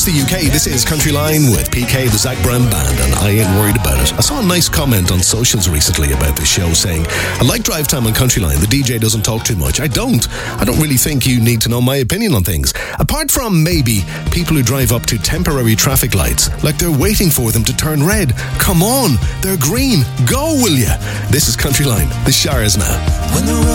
the UK. This is Country Line with PK, the Zach Brown Band, and I ain't worried about it. I saw a nice comment on socials recently about this show saying, I like Drive Time on Country Line. The DJ doesn't talk too much. I don't really think you need to know my opinion on things. Apart from maybe people who drive up to temporary traffic lights like they're waiting for them to turn red. Come on, they're green. Go, will ya? This is Country Line. The Shires now.